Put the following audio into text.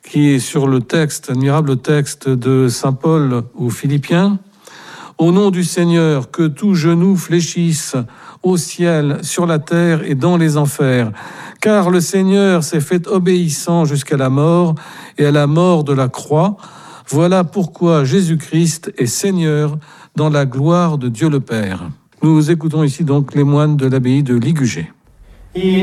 qui est sur le texte, admirable texte de saint Paul aux Philippiens. Au nom du Seigneur, que tout genou fléchisse au ciel, sur la terre et dans les enfers. Car le Seigneur s'est fait obéissant jusqu'à la mort et à la mort de la croix. Voilà pourquoi Jésus-Christ est Seigneur dans la gloire de Dieu le Père. Nous écoutons ici donc les moines de l'abbaye de Ligugé.